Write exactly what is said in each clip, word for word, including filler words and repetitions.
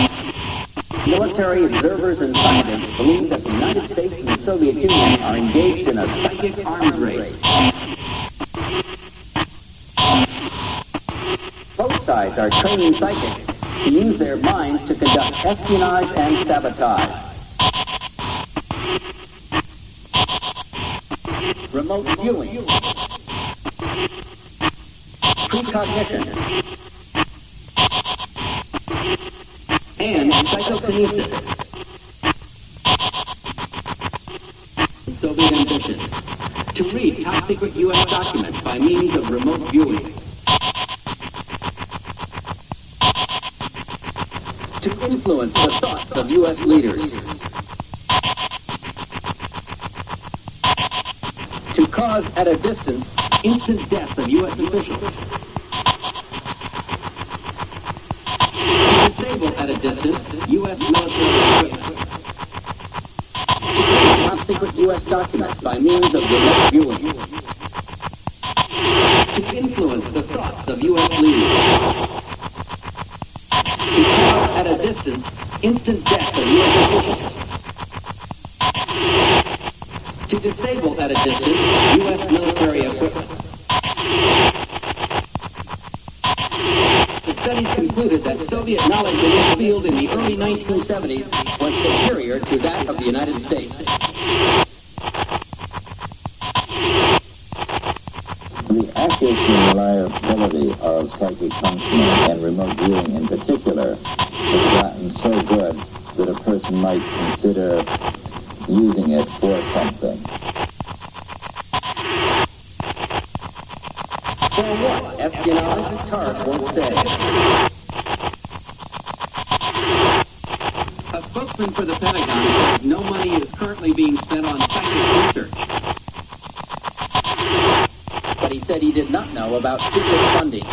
Military observers and scientists believe that the United States and the Soviet Union are engaged in a psychic arms race. Both sides are training psychics to use their minds to conduct espionage and sabotage. Remote viewing, precognition, and psychokinesis. Soviet ambitions to read top-secret U S documents by means of remote viewing. To influence the thoughts of U S leaders. To cause at a distance instant death of U S officials. To disable at a distance U S military equipment. Top secret U S documents by means of remote viewing. To influence the thoughts of U S leaders. To cause at a distance instant death of U S officials. To disable at a distance U S military equipment. The studies concluded that Soviet knowledge in this field in the early nineteen seventies was superior to that of the United States. The accuracy and reliability of psychic functioning and remote viewing in particular has gotten so good that a person might consider using it for something. For what? Espionage? Tarp won't say. A spokesman for the Pentagon says no money is currently being spent on psychic research. But he said he did not know about secret funding.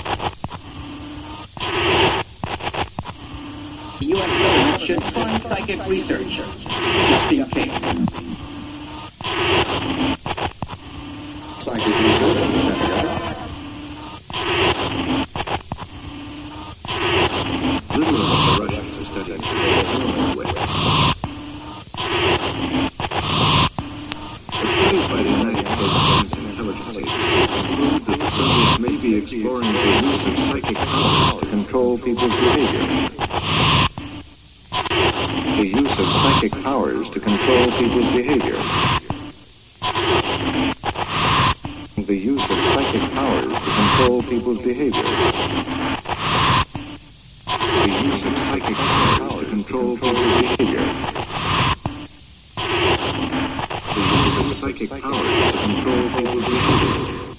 The U S government should fund psychic research. Just in case. Psychic research. Little of the Russians are studying today is known way. Studies by the United States Defense Intelligence Agency conclude that the Soviets may be exploring the use of psychic powers to control people's behavior. The use of psychic powers to control people's behavior. The use of psychic powers to control people's behavior. The use of psychic powers to control people's behavior. The use of psychic powers to control people's behavior.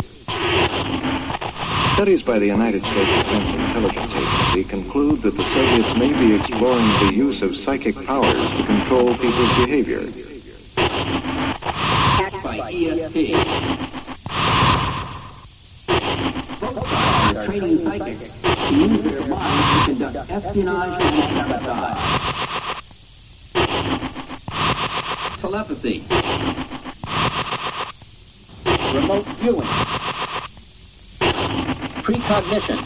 Studies by the United States Defense Intelligence Agency conclude that the Soviets may be exploring the use of psychic powers to control people's behavior. Hacked by E S P. Both sides are training psychics to use their minds to conduct espionage and sabotage. Telepathy. Remote viewing. Precognition.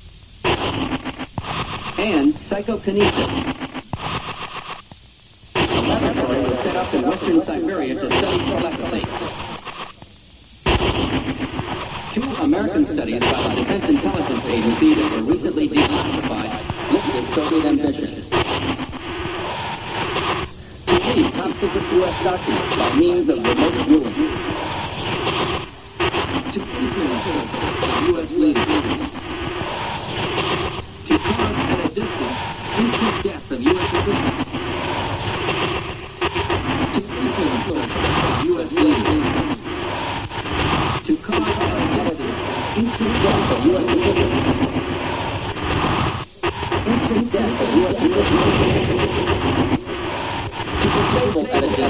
And psychokinesis. A laboratory was set up in Western Siberia to study telepathy. Two American studies by the Defense Intelligence Agency that were recently declassified looked at Soviet ambitions. To read top-secret U S documents by means of remote viewing. To influence U S leaders. To cause at a distance instant death of U S officials. To influence U S leaders. To cause at a distance instant death of U S officials. Instant death of U S officials. To disable at a distance